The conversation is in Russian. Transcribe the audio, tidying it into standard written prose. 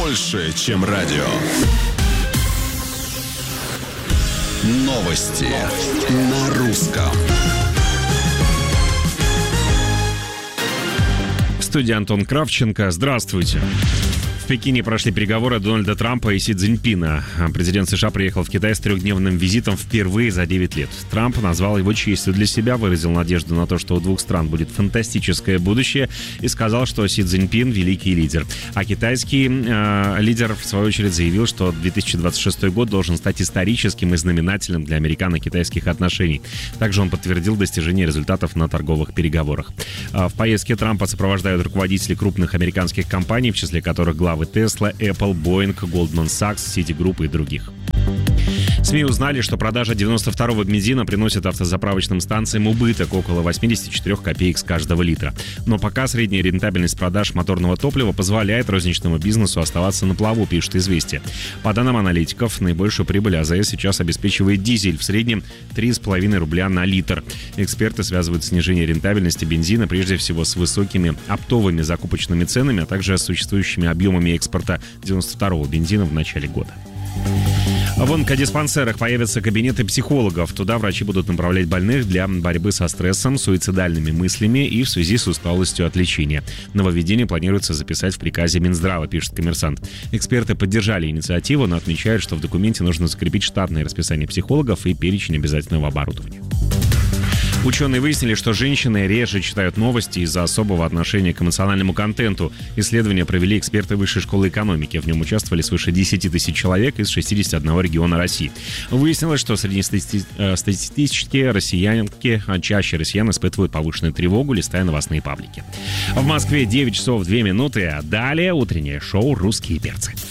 больше, чем радио. Новости на русском. В студии Антон Кравченко. Здравствуйте. В Пекине прошли переговоры Дональда Трампа и Си Цзиньпина. Президент США приехал в Китай с трехдневным визитом впервые за 9 лет. Трамп назвал его честью для себя, выразил надежду на то, что у двух стран будет фантастическое будущее, и сказал, что Си Цзиньпин – великий лидер. А китайский лидер, в свою очередь, заявил, что 2026 год должен стать историческим и знаменательным для американо-китайских отношений. Также он подтвердил достижение результатов на торговых переговорах. В поездке Трампа сопровождают руководители крупных американских компаний, в числе которых главы Tesla, Apple, Boeing, Goldman Sachs, Citigroup и других. СМИ узнали, что продажа 92-го бензина приносит автозаправочным станциям убыток около 84 копеек с каждого литра. Но пока средняя рентабельность продаж моторного топлива позволяет розничному бизнесу оставаться на плаву, пишет «Известия». По данным аналитиков, наибольшую прибыль АЗС сейчас обеспечивает дизель, в среднем 3,5 рубля на литр. Эксперты связывают снижение рентабельности бензина прежде всего с высокими оптовыми закупочными ценами, а также с существующими объемами экспорта 92-го бензина в начале года. В онкодиспансерах появятся кабинеты психологов. Туда врачи будут направлять больных для борьбы со стрессом, суицидальными мыслями и в связи с усталостью от лечения. Нововведение планируется записать в приказе Минздрава, пишет «Коммерсант». Эксперты поддержали инициативу, но отмечают, что в документе нужно закрепить штатное расписание психологов и перечень обязательного оборудования. Ученые выяснили, что женщины реже читают новости из-за особого отношения к эмоциональному контенту. Исследование провели эксперты Высшей школы экономики. В нем участвовали свыше 10 тысяч человек из 61 региона России. Выяснилось, что среднестатистически россиянки, чаще россиян испытывают повышенную тревогу, листая новостные паблики. В Москве 9 часов 2 минуты. Далее утреннее шоу «Русские перцы».